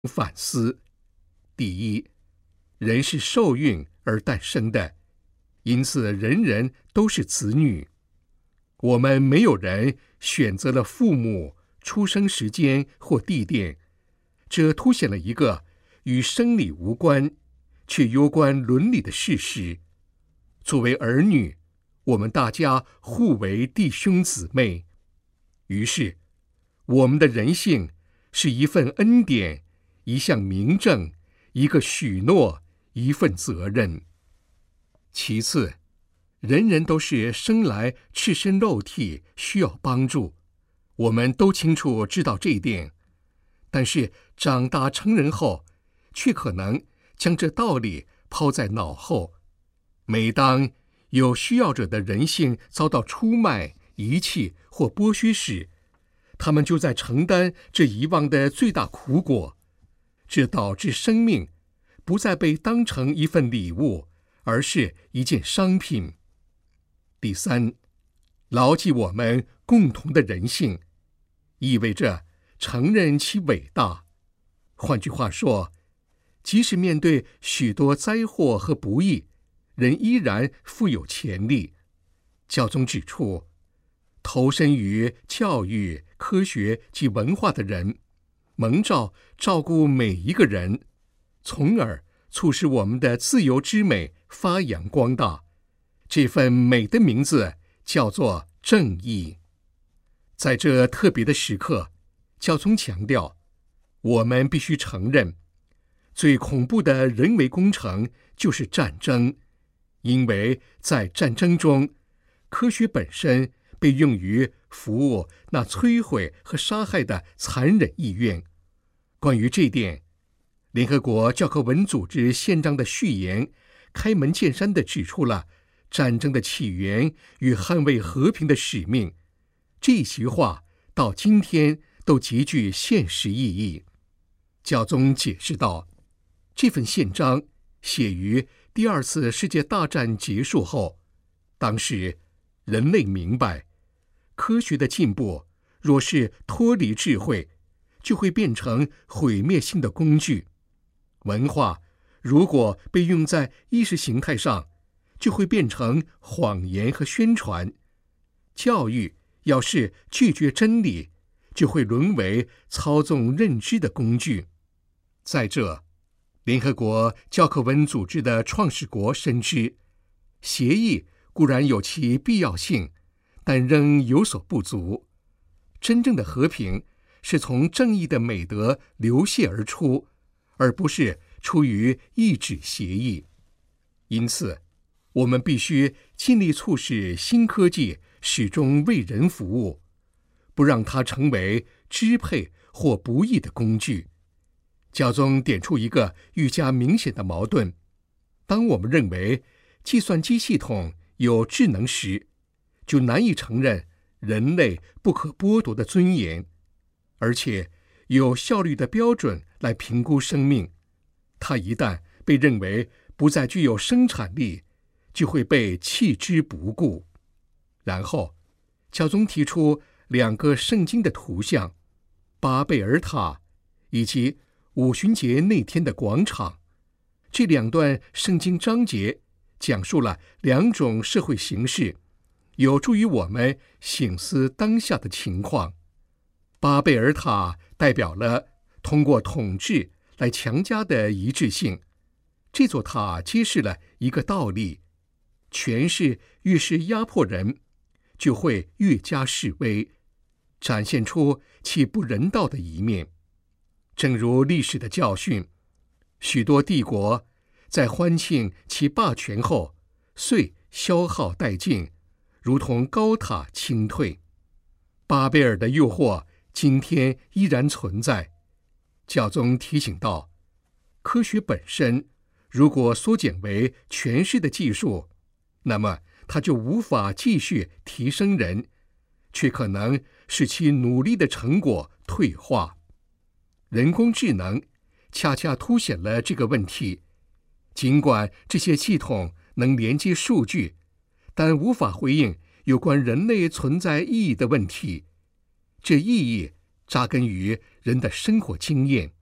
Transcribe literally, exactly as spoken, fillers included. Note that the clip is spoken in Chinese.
反思：第一，人是受孕而诞生的，因此人人都是子女。我们没有人选择了父母、出生时间或地点，这凸显了一个与生理无关却攸关伦理的事实。作为儿女，我们大家互为弟兄姊妹。于是我们的人性是一份恩典，一项明证，一个许诺，一份责任。其次，人人都是生来赤身肉体，需要帮助，我们都清楚知道这一点，但是长大成人后却可能将这道理抛在脑后。每当有需要者的人性遭到出卖、遗弃或剥削时，他们就在承担这遗忘的最大苦果，这导致生命不再被当成一份礼物，而是一件商品。第三，牢记我们共同的人性，意味着承认其伟大。换句话说，即使面对许多灾祸和不义，人依然富有潜力。教宗指出，投身于教育、科学及文化的人，蒙召照顾每一个人，从而促使我们的自由之美发扬光大。这份美的名字叫做正义。在这特别的时刻，教宗强调，我们必须承认，最恐怖的人为工程就是战争，因为在战争中，科学本身被用于服务那摧毁和杀害的残忍意愿。关于这点，联合国教科文组织宪章的序言开门见山地指出了战争的起源与捍卫和平的使命。这席话到今天都极具现实意义。教宗解释道，这份宪章写于第二次世界大战结束后，当时人类明白，科学的进步若是脱离智慧，就会变成毁灭性的工具。文化如果被用在意识形态上，就会变成谎言和宣传。教育要是拒绝真理，就会沦为操纵认知的工具。再者，联合国教科文组织的创始国深知，协议固然有其必要性，但仍有所不足。真正的和平是从正义的美德流泻而出，而不是出于一纸协议。因此，我们必须尽力促使新科技始终为人服务，不让它成为支配或不义的工具。教宗点出一个愈加明显的矛盾：当我们认为计算机系统有智能时，就难以承认人类不可剥夺的尊严，而且有效率的标准来评估生命。它一旦被认为不再具有生产力，就会被弃之不顾。然后，教宗提出两个圣经的图像：巴贝尔塔以及五旬节那天的广场。这两段圣经章节讲述了两种社会形式，有助于我们省思当下的情况。巴贝尔塔代表了通过统治来强加的一致性。这座塔揭示了一个道理：权势越是压迫人，就会越加示威，展现出其不人道的一面。正如历史的教训，许多帝国在欢庆其霸权后，遂消耗殆尽，如同高塔倾退。巴贝尔的诱惑今天依然存在。教宗提醒道，科学本身如果缩减为权势的技术，那么它就无法继续提升人，却可能使其努力的成果退化。人工智能恰恰凸显了这个问题。尽管这些系统能连接数据，但无法回应有关人类存在意义的问题。这意义扎根于人的生活经验。